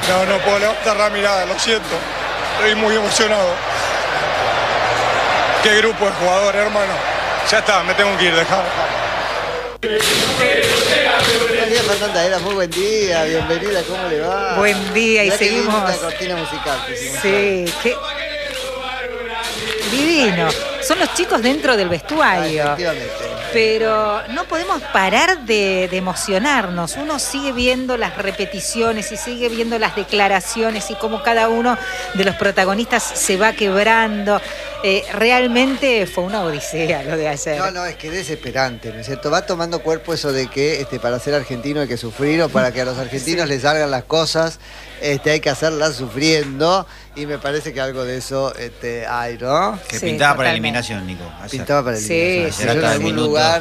No puedo levantar la mirada, lo siento. Estoy muy emocionado. Qué grupo de jugadores, hermano. Ya está, me tengo que ir, dejá. María Fernanda Era, muy buen día, bienvenida, ¿cómo le va? Buen día, y mirá seguimos. Una cortina musical. Sí, qué divino. Son los chicos dentro del vestuario. Efectivamente. Pero no podemos parar de emocionarnos. Uno sigue viendo las repeticiones y sigue viendo las declaraciones y cómo cada uno de los protagonistas se va quebrando. Realmente fue una odisea lo de ayer. No, es que es desesperante, ¿no es cierto? Va tomando cuerpo eso de que para ser argentino hay que sufrir, o para que a los argentinos les salgan las cosas hay que hacerlas sufriendo, y me parece que algo de eso hay, ¿no? Que Sí, pintaba para la totalmente. eliminación, Nico. Ayer. Pintaba para el Sí, sí, sí. yo en algún lugar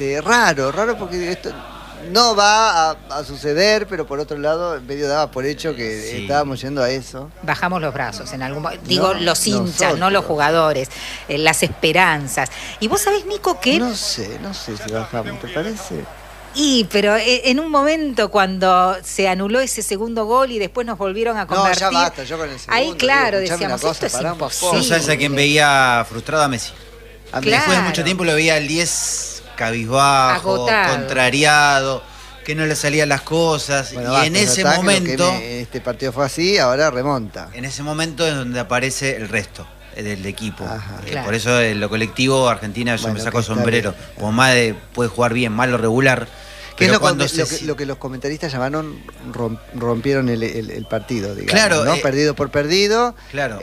raro porque esto no va a suceder, pero por otro lado medio daba por hecho que Sí. estábamos yendo a eso. Bajamos los brazos en algún digo, No, los hinchas, nosotros. no los jugadores, las esperanzas. Y vos sabés, Nico, que No sé si bajamos, ¿te parece? pero en un momento cuando se anuló ese segundo gol y después nos volvieron a convertir. No, ya basta, yo con el segundo. Ahí, claro, digo, escuchame decíamos, una esto es paramos, imposible. ¿No sabes a quién veía frustrado? A Messi. A mí- Claro. Después de mucho tiempo lo veía al 10 cabizbajo, Agotado. contrariado, que no le salían las cosas. Bueno, y basta, en ya ese está, que momento, este partido fue así, ahora remonta. en ese momento es donde aparece el resto del equipo. Ajá. Claro. Por eso en lo colectivo Argentina yo Bueno, me saco que está sombrero. bien. Como Made puede jugar bien, malo regular. ¿Qué es Pero cuando lo que los comentaristas llamaron rompieron el partido, digamos? Claro, ¿no? Perdido por perdido. Claro.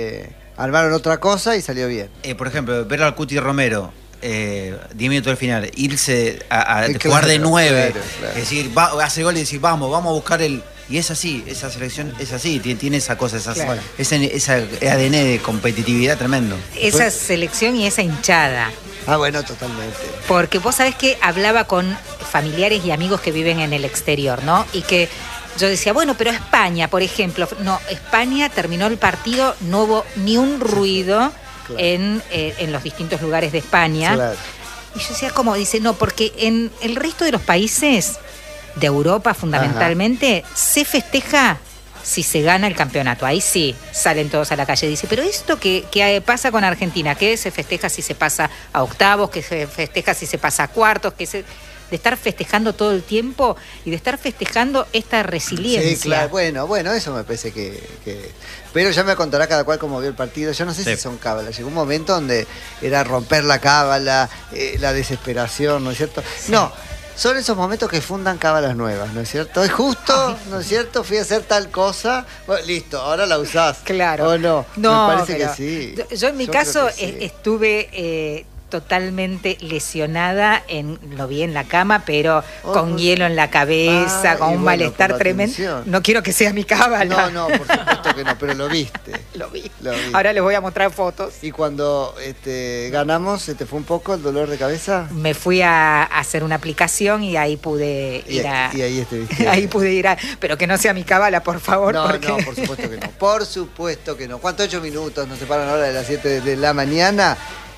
Armaron otra cosa y salió bien. Por ejemplo, ver al Cuti Romero 10 minutos al final, irse a Claro, jugar de 9, claro. es decir, hace gol y decir, vamos a buscar el... Y es así, esa selección es así, tiene esa cosa, Claro. esa ADN de competitividad tremendo. Esa selección y esa hinchada. Ah, bueno, totalmente. Porque vos sabés que hablaba con familiares y amigos que viven en el exterior, ¿no? Y que yo decía, bueno, pero España, por ejemplo, no, España terminó el partido, no hubo ni un ruido Claro. en los distintos lugares de España. Claro. Y yo decía, ¿cómo? Dice, no, porque en el resto de los países de Europa, fundamentalmente, se festeja si se gana el campeonato. Ahí sí, salen todos a la calle. Dice, pero esto que pasa con Argentina, que se festeja si se pasa a octavos, que se festeja si se pasa a cuartos, de estar festejando todo el tiempo y de estar festejando esta resiliencia. Sí, claro. Bueno, eso me parece que... Pero ya me contará cada cual cómo vio el partido. Yo no sé Sí. si son cábalas. Llegó un momento donde era romper la cábala, la desesperación, ¿no es cierto? Sí. No, son esos momentos que fundan cábalas nuevas, ¿no es cierto? Es justo, ¿no es cierto? Fui a hacer tal cosa, bueno, listo, ahora la usás. Claro. ¿O no? No, me parece pero que sí. Yo en mi Yo caso creo que sí. estuve totalmente lesionada, lo vi en la cama, pero con hielo en la cabeza, Ay, con un bueno, malestar por la tremendo. tensión. No quiero que sea mi cábala. No, por supuesto que no, pero lo viste. Lo vi. Lo vi. Ahora les voy a mostrar fotos. Y cuando ganamos, ¿se te fue un poco el dolor de cabeza? Me fui a hacer una aplicación y ahí pude Y ir a... ahí estuviste. Ahí pude ir a... Pero que no sea mi cábala, por favor. No, porque... no, por supuesto que no. Por supuesto que no. ¿Cuántos 8 minutos nos separan ahora de las 7 de la mañana?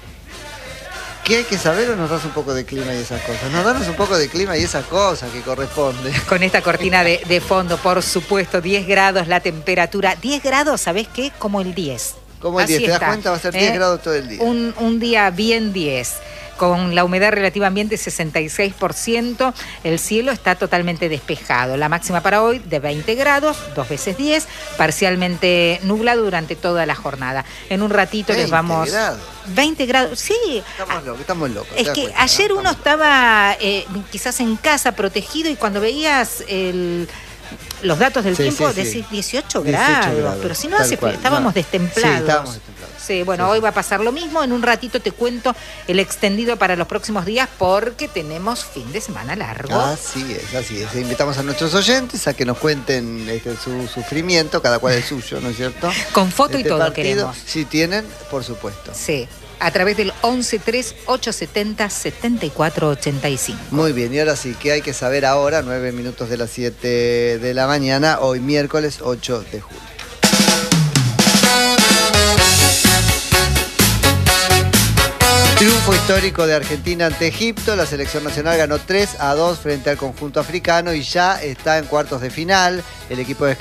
¿Qué hay que saber o nos das un poco de clima y esas cosas? Nos danos un poco de clima y esas cosas que corresponde. Con esta cortina de fondo, por supuesto, 10 grados la temperatura. 10 grados, ¿sabés qué? Como el 10. Como el Así 10, ¿te das está. cuenta? Va a ser 10 grados todo el día. Un día bien 10. Con la humedad relativa ambiente 66%, el cielo está totalmente despejado. La máxima para hoy de 20 grados, 2 veces 10, parcialmente nublado durante toda la jornada. En un ratito les 20 vamos... grados. 20 grados, sí. Estamos locos. Es ¿te das que cuenta, ayer no? uno estaba quizás en casa protegido y cuando veías los datos del Sí, tiempo sí, sí. decís 18 18 grados, grados, pero si no tal hace cual, frío, estábamos no. destemplados. Sí, estábamos destemplados. Sí, bueno, Sí, hoy sí. va a pasar lo mismo. En un ratito te cuento el extendido para los próximos días porque tenemos fin de semana largo. Así es. Invitamos a nuestros oyentes a que nos cuenten su sufrimiento, cada cual el suyo, ¿no es cierto? Con foto y todo partido, queremos. Si tienen, por supuesto. Sí, a través del 1138707485. Muy bien, y ahora sí, ¿qué hay que saber ahora? 9 minutos de las 7 de la mañana, hoy miércoles 8 de julio. Triunfo histórico de Argentina ante Egipto. La selección nacional ganó 3-2 frente al conjunto africano y ya está en cuartos de final. El equipo de